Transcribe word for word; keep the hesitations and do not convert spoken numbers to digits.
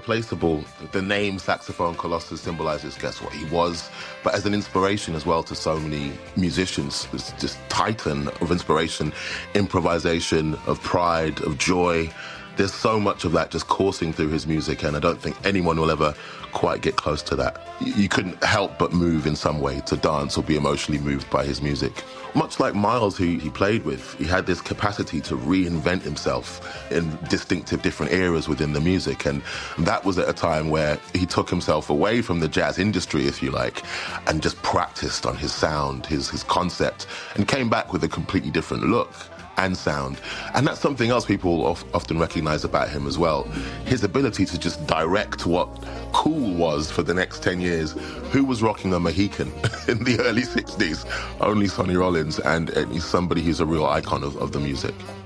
irreplaceable. The name Saxophone Colossus symbolizes, guess what, he was, but as an inspiration as well to so many musicians. This just titan of inspiration, improvisation, of pride, of joy. There's so much of that just coursing through his music, and I don't think anyone will ever quite get close to that. You couldn't help but move in some way, to dance or be emotionally moved by his music. Much like Miles, who he played with, he had this capacity to reinvent himself in distinctive different eras within the music, and that was at a time where he took himself away from the jazz industry, if you like, and just practiced on his sound, his, his concept, and came back with a completely different look and sound. And that's something else people of, often recognize about him as well. His ability to just direct what cool was for the next ten years. Who was rocking a Mohican in the early sixties? Only Sonny Rollins, and, and he's somebody who's a real icon of, of the music.